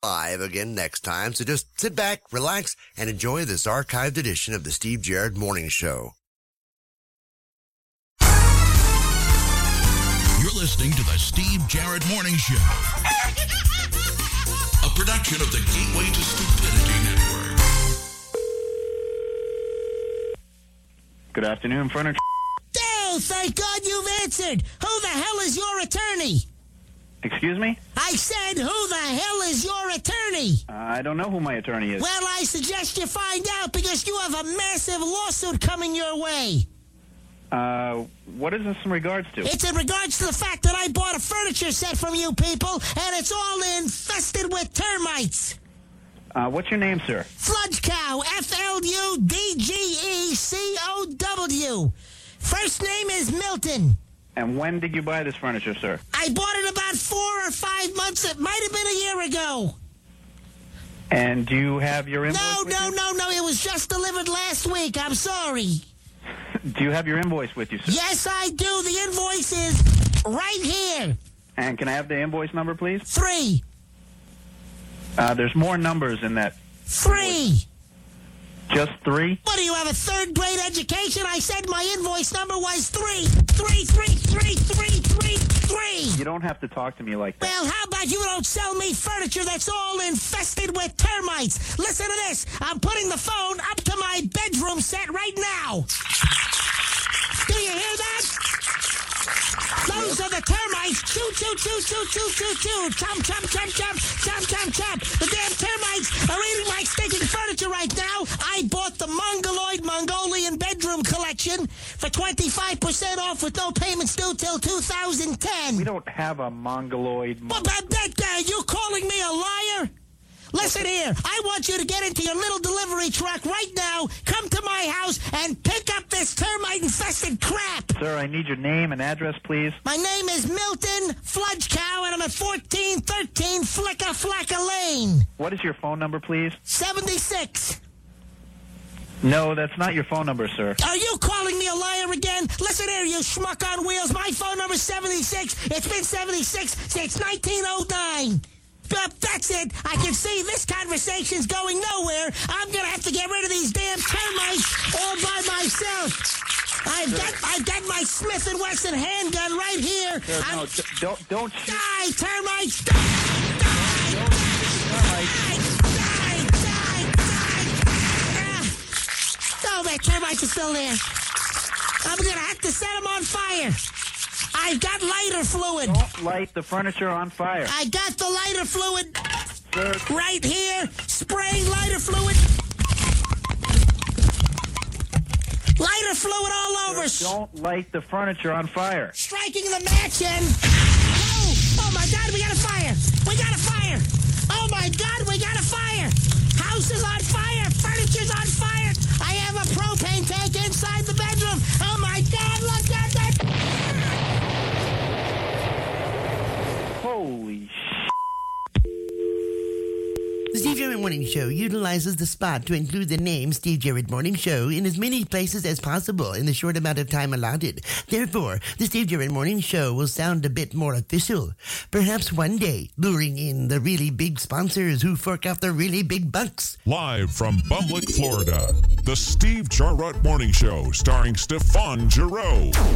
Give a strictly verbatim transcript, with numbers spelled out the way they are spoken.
live again next time. So just sit back, relax, and enjoy this archived edition of the Steve Jarrett Morning Show. You're listening to the Steve Jarrett Morning Show, a production of the Gateway to Stupidity Network. Good afternoon, furniture. Oh, thank God you've answered. Who the hell is your attorney? Excuse me? I said, who the hell is your attorney? Uh, I don't know who my attorney is. Well, I suggest you find out because you have a massive lawsuit coming your way. Uh, what is this in regards to? It's in regards to the fact that I bought a furniture set from you people, and it's all infested with termites. Uh, what's your name, sir? Fludge Cow, F L U D G E C O W. First name is Milton. And when did you buy this furniture, sir? I bought it about four or five months. It might have been a year ago. And do you have your invoice No, with no, you? no, no. It was just delivered last week. I'm sorry. Do you have your invoice with you, sir? Yes, I do. The invoice is right here. And can I have the invoice number, please? Three. Uh, there's more numbers in that. Three. Just three? What, do you have a third grade education? I said my invoice number was three. Three, three, three, three, three, three. You don't have to talk to me like that. Well, how about you don't sell me furniture that's all infested with termites? Listen to this. I'm putting the phone up to my bedroom set right now. Do you hear that? Those are the termites. Choo, choo, choo, choo, choo, choo, choo. Chomp, chomp, chomp, chomp, chomp, chomp, chomp. The damn termites are eating my stinking furniture right now. I bought the Mongoloid Mongolian bedroom collection for twenty-five percent off with no payments due till two thousand ten. We don't have a Mongoloid... Well, that, that guy, you calling me a liar? Listen here, I want you to get into your little delivery truck right now, come to my house, and pick up this termite-infested crap. Sir, I need your name and address, please. My name is Milton Fludge Cow, and I'm at fourteen thirteen Flicka Flacka Lane. What is your phone number, please? seventy-six. No, that's not your phone number, sir. Are you calling me a liar again? Listen here, you schmuck on wheels. My phone number's seventy-six. It's been seventy-six since nineteen oh nine. But that's it. I can see this conversation's going nowhere. I'm going to have to get rid of these damn termites all by myself. I've Sir. got I've got my Smith and Wesson handgun right here. Sir, I'm, no, d- don't, don't shoot. Die, termites! Die! Die! Don't shoot termites. Die! Die! Die! Ah. Oh, man, termites are still there. I'm going to have to set them on fire. I've got lighter fluid. Don't light the furniture on fire. I got the lighter fluid Sir, right here. Spraying lighter fluid. Lighter fluid all over. sir, don't light the furniture on fire. Striking the match in. Oh, oh my God, we got a fire. We got a fire. Oh my God, we got a fire. House is on fire. Furniture's on fire. I have a propane tank inside the bedroom. Oh my God, look at that. Holy sh**. The Steve Jarrett Morning Show utilizes the spot to include the name Steve Jarrett Morning Show in as many places as possible in the short amount of time allotted. Therefore, the Steve Jarrett Morning Show will sound a bit more official. Perhaps one day, luring in the really big sponsors who fork out the really big bucks. Live from Bumlick, Florida, the Steve Jarrett Morning Show starring Stefan Giroux.